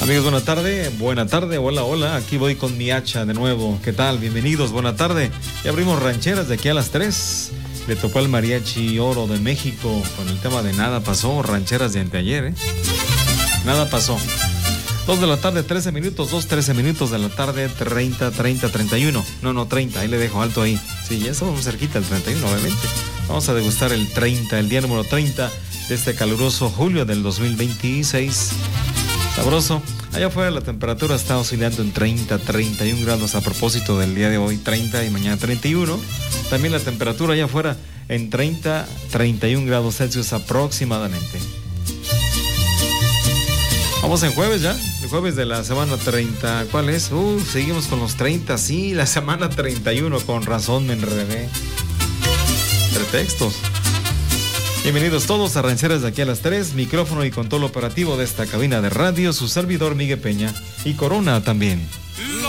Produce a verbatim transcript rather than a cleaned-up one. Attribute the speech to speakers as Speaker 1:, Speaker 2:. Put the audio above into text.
Speaker 1: Amigos, buena tarde, buena tarde, hola, hola, aquí voy con mi hacha de nuevo. ¿Qué tal? Bienvenidos, buena tarde. Ya abrimos rancheras de aquí a las tres. Le tocó al Mariachi Oro de México con el tema de Nada Pasó, rancheras de anteayer, ¿eh? Nada pasó. dos de la tarde, trece minutos, dos, trece minutos de la tarde, treinta, treinta, treinta y uno. No, no, treinta, ahí le dejo alto ahí. Sí, ya estamos cerquita del treinta y uno, obviamente. Vamos a degustar el treinta, el día número treinta de este caluroso julio del dos mil veintiséis. Sabroso. Allá afuera la temperatura está oscilando en treinta, treinta y un grados a propósito del día de hoy, treinta y mañana treinta y uno. También la temperatura allá afuera en treinta, treinta y un grados Celsius aproximadamente. Vamos en jueves ya, el jueves de la semana treinta. ¿Cuál es? Uh, seguimos con los treinta, sí, la semana treinta y uno, con razón me enredé. Pretextos. Bienvenidos todos a Rancheras de aquí a las tres, micrófono y control operativo de esta cabina de radio, su servidor Miguel Peña y Corona también.